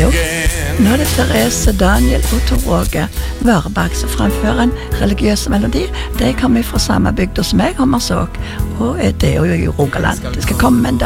Jo, nå det Therese, Daniel og Tor Åge Vørbakk som fremfører en religiøs melodi. De kommer fra samme bygd som meg, Hommersåk, og det er jo i Rogaland. Det skal komme en dag.